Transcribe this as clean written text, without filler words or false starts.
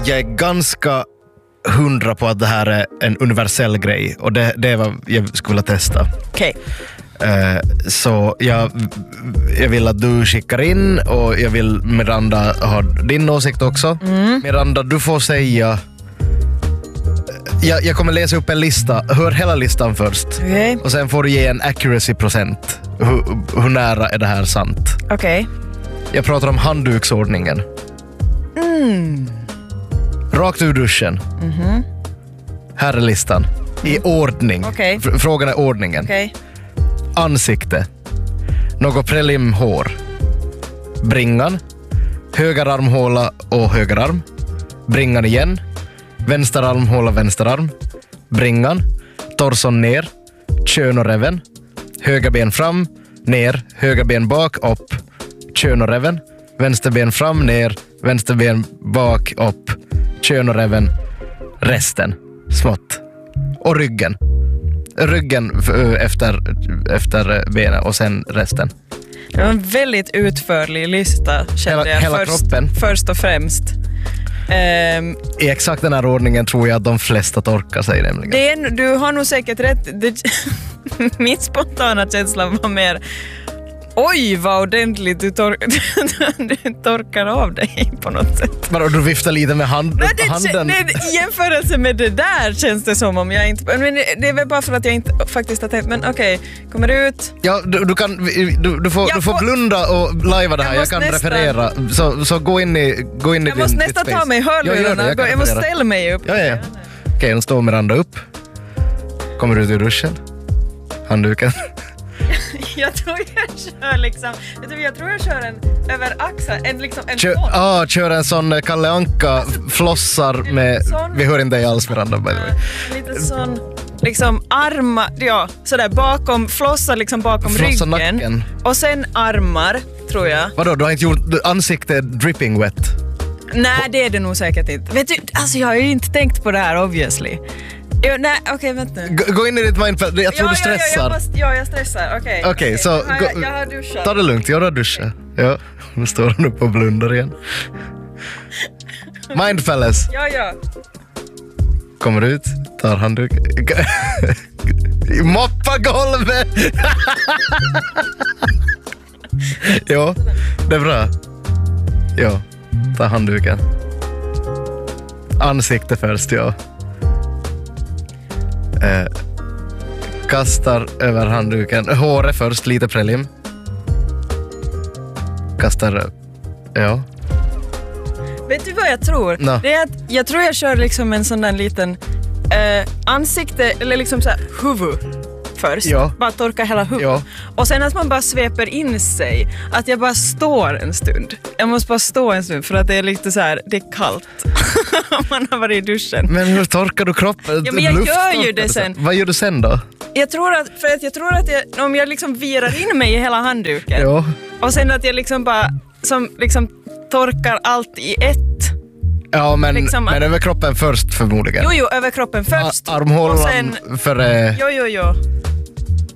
Jag är ganska 100 på att det här är en universell grej. Och det är vad jag skulle vilja testa. Okej. Så jag vill att du skickar in. Och jag vill, Miranda, ha din åsikt också. Miranda, du får säga... Jag kommer läsa upp en lista. Hör hela listan först. Okej. Och sen får du ge en accuracy-procent. Hur nära är det här sant? Okej. Jag pratar om handduksordningen. Rakt ur duschen. Här är listan. I ordning. Okej. Frågan är ordningen. Okej. Ansikte. Något prelimhår. Bringan. Höger armhåla och höger arm. Bringan igen. Vänster armhåla, vänster arm. Bringan. Torson ner. Kön och reven. Höger ben fram. Ner. Höger ben bak. Upp. Kön och reven. Vänster ben fram. Ner. Vänster ben bak. Upp. Kön och reven. Resten. Smått. Och ryggen. Ryggen efter benen och sen resten. Det var en väldigt utförlig lista, kände jag. Hela kroppen. Först och främst. I exakt den här ordningen tror jag att de flesta torkar sig nämligen. Du har nog säkert rätt. Min spontana känsla var mer... Oj, vad ordentligt du torkar av dig på något sätt. Men du viftar lite med handen. I jämförelse med det där känns det som om jag inte... Men det är väl bara för att jag inte faktiskt har tänkt... Men okej, kommer du ut? Ja, du får blunda och lajva det här. Jag kan referera. Så gå in i din... Jag måste nästan ta mig hörlurarna. Jag måste ställa mig upp. Ja. Okej, nu står Miranda upp. Kommer du ut ur duschen? Handduken. Jag tror jag kör en över axeln, en kör en sån Kalle Anka flossar med vi hör inte dig alls Miranda by the way. Lite sån liksom armar, ja, sådär bakom flossar liksom bakom flossa ryggen nacken. Och sen armar tror jag. Vadå, du har inte gjort ansikte dripping wet? Nej, det är det nog säkert inte. Vet du, alltså jag har ju inte tänkt på det här obviously. Nej, okej, vänta nu. Gå in i ditt mindfeld. Jag tror du stressar. Jag stressar. Okej, så jag har duschat. Ta det lugnt, jag har duschat. Ja, nu står han upp och blundar igen. Mindfulness. Ja. Kommer ut, tar handduk. Moppa golvet. Ja, det är bra. Ja, ta handduken. Ansikte först, ja. Kastar över handduken. Håret först, lite prelim. Kastar, ja. Vet du vad jag tror? No. Det är att jag tror jag kör liksom en sån där liten ansikte, eller liksom så här huvud först. Ja. Bara torka hela huvudet. Ja. Och sen att man bara sveper in sig. Att jag bara står en stund. Jag måste bara stå en stund för att det är lite så här, det är kallt. Man har varit i duschen. Men hur torkar du kroppen? Ja, men jag gör ju det sen. Vad gör du sen då? Jag tror att om jag liksom virar in mig i hela handduken. Ja. Och sen att jag liksom bara som liksom torkar allt i ett. Ja, men men över kroppen först förmodligen. Jo, över kroppen först. Armhålan och sen, före... Jo.